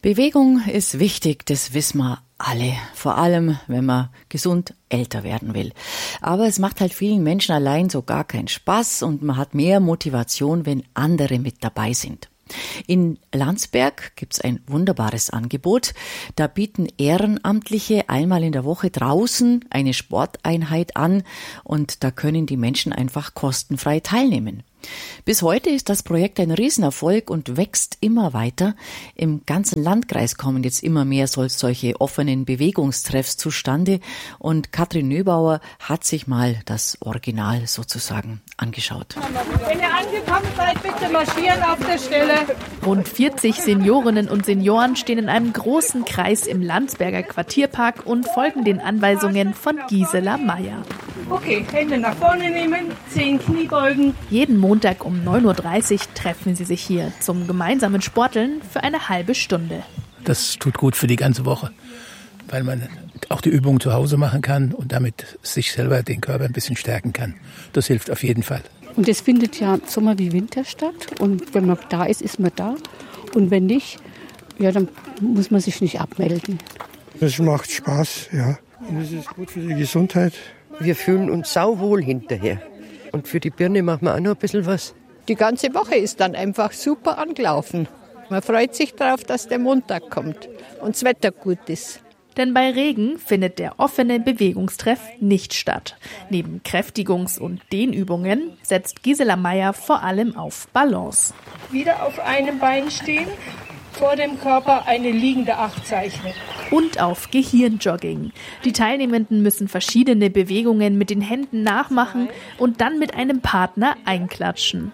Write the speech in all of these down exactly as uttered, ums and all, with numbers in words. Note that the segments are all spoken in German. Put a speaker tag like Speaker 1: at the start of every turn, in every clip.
Speaker 1: Bewegung ist wichtig, das wissen wir alle. Vor allem, wenn man gesund älter werden will. Aber es macht halt vielen Menschen allein so gar keinen Spaß und man hat mehr Motivation, wenn andere mit dabei sind. In Landsberg gibt's ein wunderbares Angebot. Da bieten Ehrenamtliche einmal in der Woche draußen eine Sporteinheit an und da können die Menschen einfach kostenfrei teilnehmen. Bis heute ist das Projekt ein Riesenerfolg und wächst immer weiter. Im ganzen Landkreis kommen jetzt immer mehr solche offenen Bewegungstreffs zustande und Katrin Nöbauer hat sich mal das Original sozusagen angeschaut.
Speaker 2: Wenn ihr angekommen seid, bitte marschieren auf der Stelle.
Speaker 3: Rund vierzig Seniorinnen und Senioren stehen in einem großen Kreis im Landsberger Quartierpark und folgen den Anweisungen von Gisela Meyer.
Speaker 2: Okay, Hände nach vorne nehmen, zehn Kniebeugen.
Speaker 3: Jeden Montag um neun Uhr dreißig treffen sie sich hier zum gemeinsamen Sporteln für eine halbe Stunde.
Speaker 4: Das tut gut für die ganze Woche, weil man auch die Übungen zu Hause machen kann und damit sich selber den Körper ein bisschen stärken kann. Das hilft auf jeden Fall.
Speaker 5: Und das findet ja Sommer wie Winter statt. Und wenn man da ist, ist man da. Und wenn nicht, ja, dann muss man sich nicht abmelden.
Speaker 6: Das macht Spaß, ja. Und es ist gut für die Gesundheit.
Speaker 7: Wir fühlen uns sauwohl hinterher. Und für die Birne machen wir auch noch ein bisschen was.
Speaker 8: Die ganze Woche ist dann einfach super angelaufen. Man freut sich darauf, dass der Montag kommt und das Wetter gut ist.
Speaker 3: Denn bei Regen findet der offene Bewegungstreff nicht statt. Neben Kräftigungs- und Dehnübungen setzt Gisela Meyer vor allem auf Balance.
Speaker 2: Wieder auf einem Bein stehen, vor dem Körper eine liegende Acht zeichnen.
Speaker 3: Und auf Gehirnjogging. Die Teilnehmenden müssen verschiedene Bewegungen mit den Händen nachmachen und dann mit einem Partner einklatschen.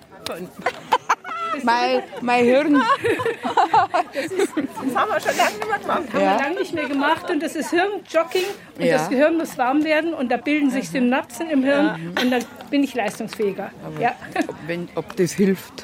Speaker 8: Mein, mein Hirn.
Speaker 2: Das, ist, das haben wir schon lange nicht mehr gemacht. Haben
Speaker 8: Ja.
Speaker 2: wir lange nicht mehr gemacht. Und das ist Hirnjogging. Und
Speaker 8: Ja.
Speaker 2: das Gehirn muss warm werden. Und da bilden sich Synapsen im Hirn. Ja. Und dann bin ich leistungsfähiger. Ja.
Speaker 7: Wenn, ob das hilft.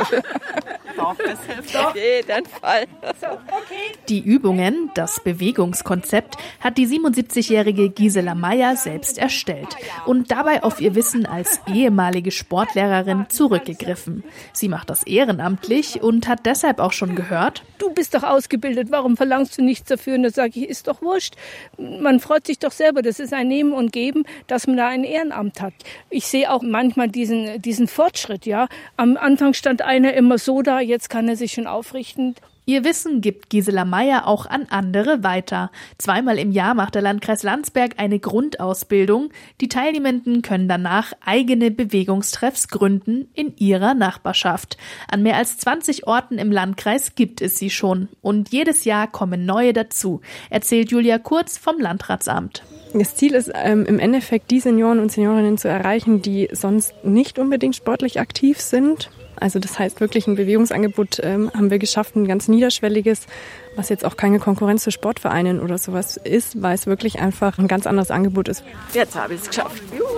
Speaker 8: Doch, das hilft auf jeden Fall.
Speaker 2: So, okay.
Speaker 3: Die Übungen, das Bewegungskonzept, hat die siebenundsiebzigjährige Gisela Meyer selbst erstellt und dabei auf ihr Wissen als ehemalige Sportlehrerin zurückgegriffen. Sie macht das ehrenamtlich und hat deshalb auch schon gehört:
Speaker 2: Du bist doch ausgebildet, warum verlangst du nichts dafür? Und da sage ich, ist doch wurscht. Man freut sich doch selber, das ist ein Nehmen und Geben, dass man da ein Ehrenamt hat. Ich sehe auch manchmal diesen, diesen Fortschritt. Ja, am Anfang stand einer immer so da, jetzt kann er sich schon aufrichten.
Speaker 3: Ihr Wissen gibt Gisela Meyer auch an andere weiter. Zweimal im Jahr macht der Landkreis Landsberg eine Grundausbildung. Die Teilnehmenden können danach eigene Bewegungstreffs gründen in ihrer Nachbarschaft. An mehr als zwanzig Orten im Landkreis gibt es sie schon. Und jedes Jahr kommen neue dazu, erzählt Julia Kurz vom Landratsamt.
Speaker 9: Das Ziel ist ähm, im Endeffekt, die Senioren und Seniorinnen zu erreichen, die sonst nicht unbedingt sportlich aktiv sind. Also das heißt, wirklich ein Bewegungsangebot ähm, haben wir geschafft, ein ganz niederschwelliges, was jetzt auch keine Konkurrenz zu Sportvereinen oder sowas ist, weil es wirklich einfach ein ganz anderes Angebot ist.
Speaker 8: Jetzt habe ich es geschafft.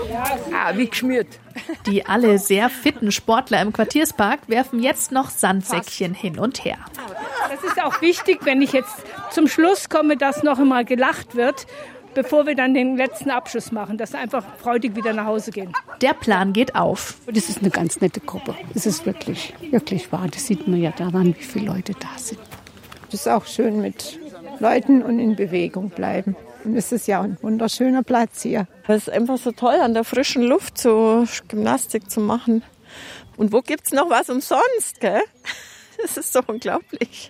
Speaker 7: Ah, wie geschmiert.
Speaker 3: Die alle sehr fitten Sportler im Quartierspark werfen jetzt noch Sandsäckchen hin und her.
Speaker 2: Das ist auch wichtig, wenn ich jetzt zum Schluss komme, dass noch einmal gelacht wird, bevor wir dann den letzten Abschluss machen, dass wir einfach freudig wieder nach Hause gehen.
Speaker 3: Der Plan geht auf.
Speaker 5: Das ist eine ganz nette Gruppe. Das ist wirklich, wirklich wahr. Das sieht man ja daran, wie viele Leute da sind.
Speaker 8: Das ist auch schön mit Leuten und in Bewegung bleiben. Und es ist ja ein wunderschöner Platz hier.
Speaker 10: Es ist einfach so toll, an der frischen Luft so Gymnastik zu machen. Und wo gibt's noch was umsonst, gell? Das ist doch unglaublich.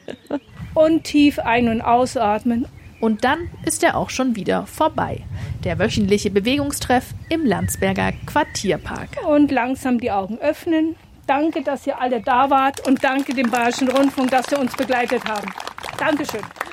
Speaker 2: Und tief ein- und ausatmen.
Speaker 3: Und dann ist er auch schon wieder vorbei. Der wöchentliche Bewegungstreff im Landsberger Quartierpark.
Speaker 2: Und langsam die Augen öffnen. Danke, dass ihr alle da wart und danke dem Bayerischen Rundfunk, dass sie uns begleitet haben. Dankeschön.